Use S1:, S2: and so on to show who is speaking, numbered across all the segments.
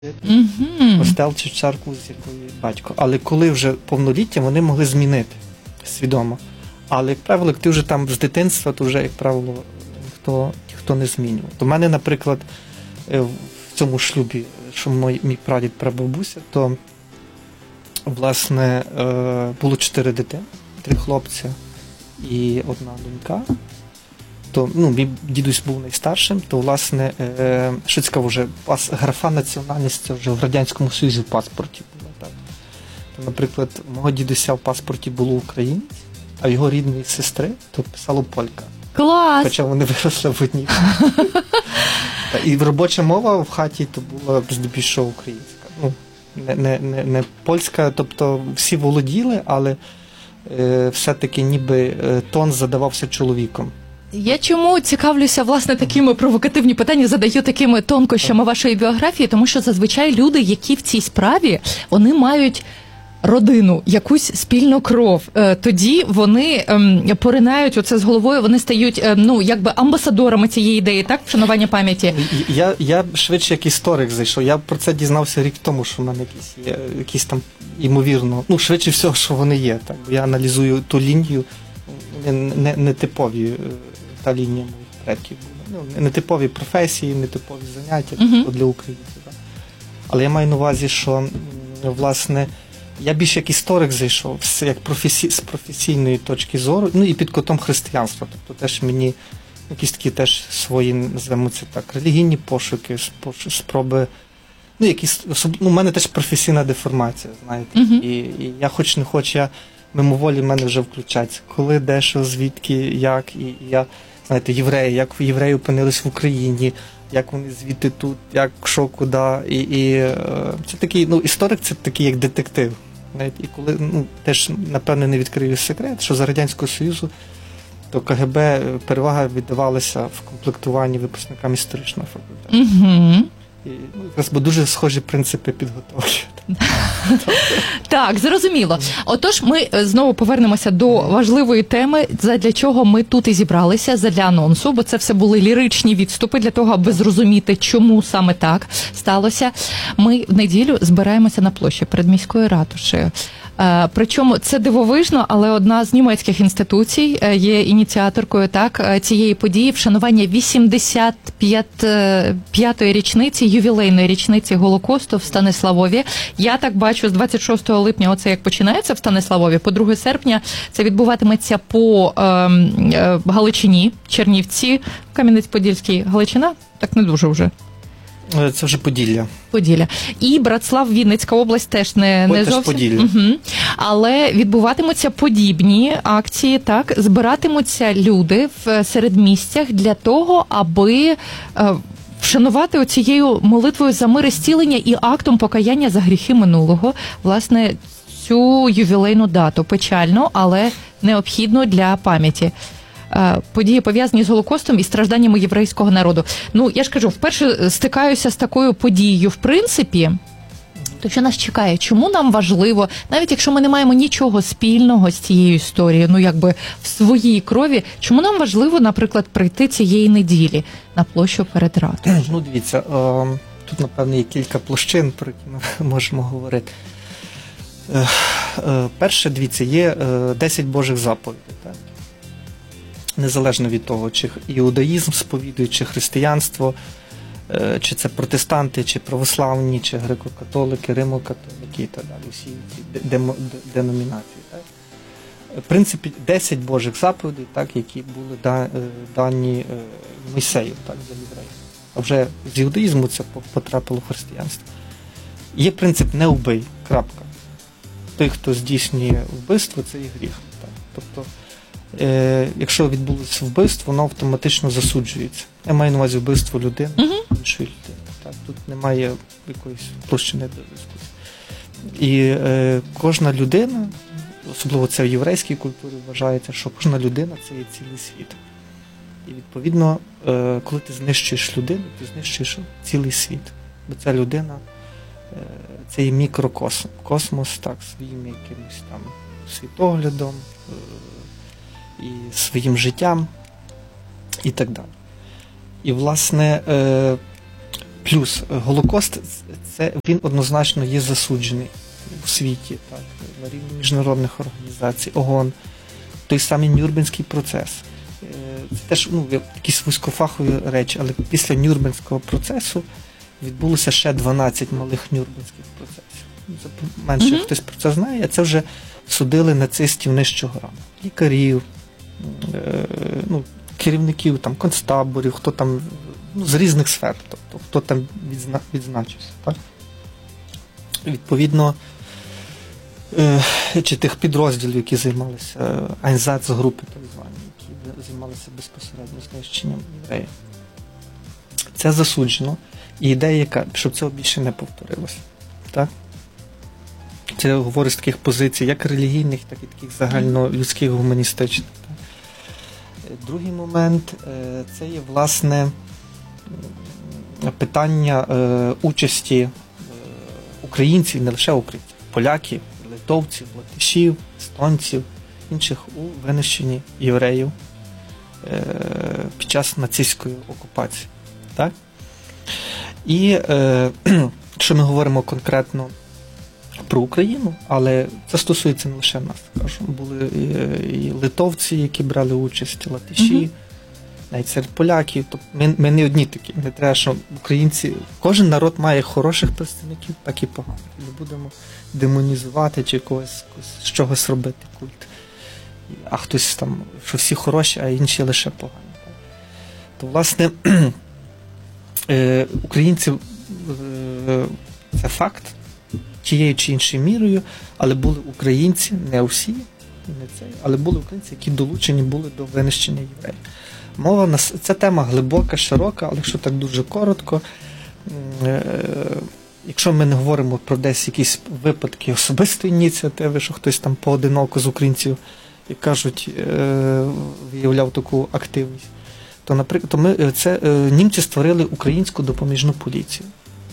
S1: костел чи церкву, з якої батько. Але коли вже повноліття, вони могли змінити свідомо. Але, як правило, як ти вже там з дитинства, то вже, як правило, ніхто не змінював. То в мене, наприклад, в цьому шлюбі, що мій прадід, прабабуся, то, власне, було 4 дитини, 3 хлопці і 1 донька. То, мій дідусь був найстаршим, то, власне, що цікаво, вже графа національності вже в Радянському Союзі в паспорті була. Так. То, наприклад, мого дідуся в паспорті було українець, а його рідної сестри то писало полька.
S2: Клас!
S1: Хоча вони виросли в одній. І робоча мова в хаті то була здебільшого українська. Не польська, тобто всі володіли, але все-таки ніби тон задавався чоловіком.
S2: Я чому цікавлюся, власне, такими провокативні питання, задаю такими тонкощами вашої біографії, тому що зазвичай люди, які в цій справі, вони мають родину, якусь спільну кров. Тоді вони поринають оце з головою, вони стають, якби амбасадорами цієї ідеї, так, вшанування пам'яті.
S1: Я швидше як історик зайшов. Я про це дізнався рік тому, що в мене якісь там, ймовірно, швидше всього, що вони є. Так. Я аналізую ту лінію, не типові та лінія моїх предків була. Нетипові професії, нетипові заняття для українців. Так. Але я маю на увазі, що, власне, я більше як історик зайшов, як з професійної точки зору, і під кутом християнства. Тобто теж мені якісь такі теж свої, називаємо це так, релігійні пошуки, спроби, у мене теж професійна деформація, знаєте. І я хоч не хоч, мимоволі в мене вже включається. Коли, де, що, звідки, як, і я, знаєте, євреї, як євреї опинились в Україні, як вони звідти тут, як, що, куди. І це такий, історик це такий як детектив. І коли, теж, напевне, не відкрию секрет, що за Радянського Союзу то КГБ перевага віддавалася в комплектуванні випускникам історичного факультету. І, якраз, бо дуже схожі принципи підготовки.
S2: Так, зрозуміло. Отож, ми знову повернемося до важливої теми, задля чого ми тут і зібралися, задля анонсу, бо це все були ліричні відступи для того, аби зрозуміти, чому саме так сталося. Ми в неділю збираємося на площі перед міською ратушею. Причому це дивовижно, але одна з німецьких інституцій є ініціаторкою цієї події, вшанування 85-ї річниці, ювілейної річниці Голокосту в Станиславові. Я так бачу, з 26 липня оце як починається в Станиславові, по 2 серпня це відбуватиметься по Галичині, Чернівці, Кам'янець-Подільський, Галичина, так не дуже вже.
S1: Це вже Поділля.
S2: Поділля. І Братслав, Вінницька область теж не зовсім.
S1: Поділля.
S2: Але відбуватимуться подібні акції, так, збиратимуться люди в середмістях для того, аби вшанувати оцією молитвою за мир і зцілення і актом покаяння за гріхи минулого, власне, цю ювілейну дату. Печально, але необхідно для пам'яті. Події, пов'язані з Голокостом і стражданнями єврейського народу. Я ж кажу, вперше стикаюся з такою подією, в принципі, то що нас чекає? Чому нам важливо, навіть якщо ми не маємо нічого спільного з цією історією, в своїй крові, чому нам важливо, наприклад, прийти цієї неділі на площу перед ратушею?
S1: Дивіться, тут, напевно, є кілька площин, про які ми можемо говорити. Перше, дивіться, є 10 Божих заповідей, так? Незалежно від того, чи іудаїзм сповідують, чи християнство, чи це протестанти, чи православні, чи греко-католики, римо-католики і так далі, всі ці деномінації. Так? В принципі, 10 Божих заповідей, так, які були дані Мойсею, так, для євреїв. А вже з іудаїзму це потрапило в християнство. Є принцип «не вбий», крапка. Той, хто здійснює вбивство, це і гріх. Так? Тобто, якщо відбулося вбивство, воно автоматично засуджується. Я маю на увазі вбивство людини, іншої людини. Так? Тут немає якоїсь площини до дискусії. І кожна людина, особливо це в єврейській культурі вважається, що кожна людина – це є цілий світ. І відповідно, коли ти знищуєш людину, ти знищуєш цілий світ. Бо ця людина – це є мікрокосмос. Космос, так, своїм якимось там світоглядом, і своїм життям, і так далі. І, власне, Плюс Голокост, він однозначно є засуджений у світі, так, на рівні міжнародних організацій, ООН, той самий Нюрнберзький процес. Це теж якісь вузькофахові речі, але після Нюрнберзького процесу відбулося ще 12 малих Нюрнберзьких процесів. Менше хтось про це знає, а це вже судили нацистів нижчого рангу. Лікарів, керівників там, концтаборів, хто там з різних сфер, тобто хто там відзначився. Так? Відповідно, чи тих підрозділів, які займалися Айнзацгрупи, так звані, які займалися безпосередньо знищенням євреїв. Це засуджено. І ідея яка, щоб цього більше не повторилося. Так? Це говорить з таких позицій, як релігійних, так і таких загальнолюдських, гуманістичних. Так? Другий момент – це є, власне, питання участі українців, не лише українців, поляків, литовців, латишів, естонців, інших у винищенні євреїв під час нацистської окупації. Так? І якщо ми говоримо конкретно про Україну, але це стосується не лише нас. Кажу, були і литовці, які брали участь, і латиші, навіть серед поляків. Тобто ми не одні такі. Не треба, що українці, кожен народ має хороших представників, так і поганих. Не будемо демонізувати чи когось з чогось робити культ. А хтось там, що всі хороші, а інші лише погані. То, власне, українці це факт, тією чи іншою мірою, але були українці, не всі, але були українці, які долучені були до винищення євреїв. Мова ця тема глибока, широка, але якщо так дуже коротко, якщо ми не говоримо про десь якісь випадки особистої ініціативи, що хтось там поодиноко з українців, як кажуть, виявляв таку активність, то, наприклад, німці створили українську допоміжну поліцію,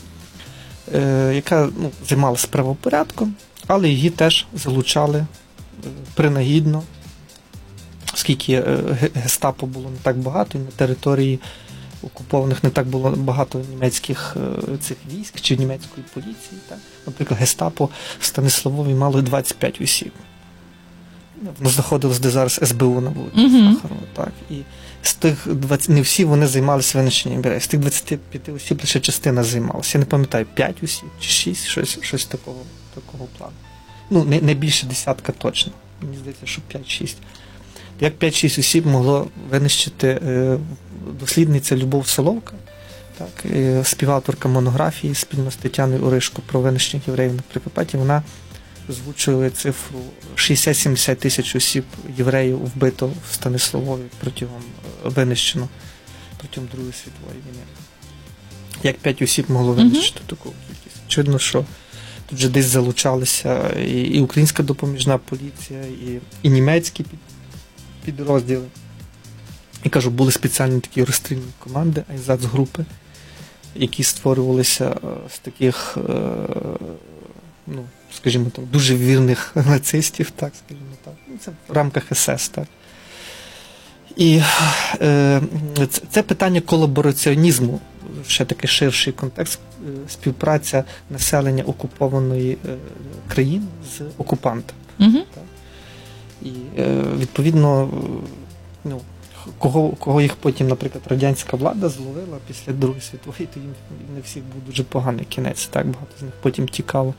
S1: яка займалася правопорядком, але її теж залучали принагідно, оскільки гестапо було не так багато, і на території окупованих не так було багато німецьких цих військ чи німецької поліції. Так? Наприклад, гестапо в Станиславові мало 25 осіб. Воно знаходилось, де зараз СБУ на вулиці Сахарова. Так? І з тих 20, не всі вони займалися винищенням євреїв. З тих 25 осіб лише частина займалася. Я не пам'ятаю, 5 осіб чи 6, щось такого плану. Не більше десятка точно. Мені здається, що 5-6. Як 5-6 осіб могло винищити дослідниця Любов Соловка, так, співавторка монографії спільно з Тетяною Оришко про винищення євреїв на Прикарпатті, вона озвучує цифру 60-70 тисяч осіб євреїв вбито в Станиславові винищено протягом Другої світової війни. Як 5 осіб могло винищити таку кількість? Очевидно, що тут же десь залучалися і українська допоміжна поліція, і німецькі підрозділи. І кажу, були спеціальні такі розстрільні команди, Айнзацгрупи, які створювалися з таких, скажімо так, дуже вірних нацистів, так, скажімо так. Це в рамках СС, так. І це питання колабораціонізму, ще такий ширший контекст, співпраця населення окупованої країни з окупантом. Так. І, відповідно, кого їх потім, наприклад, радянська влада зловила після Другої світової, то їм не всіх був дуже поганий кінець, так, багато з них потім тікало.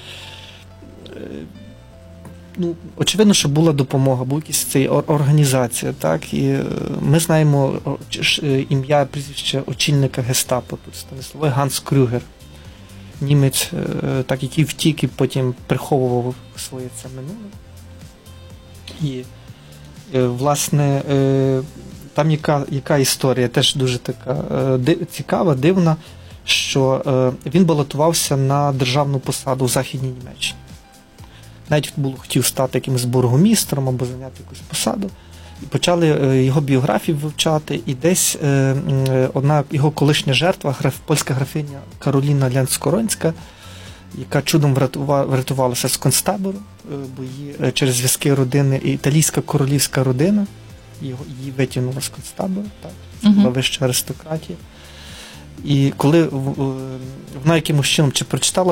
S1: Очевидно, що була допомога, була якась організація, так, і ми знаємо ім'я, прізвище очільника гестапо тут, Станислав Ганс Крюгер, німець, так, який втік і потім приховував своє це минуле. І, власне, там яка історія, теж дуже така цікава, дивна, що він балотувався на державну посаду в Західній Німеччині. Навіть хотів стати якимось бургомістром або зайняти якусь посаду. І почали його біографію вивчати, і десь одна його колишня жертва, польська графиня Кароліна Ляндскоронська, яка чудом врятувалася з концтабору, бо її через зв'язки родини, італійська королівська родина, її витягнула з концтабору, так, це була вища аристократія. І коли вона якимось чином чи прочитала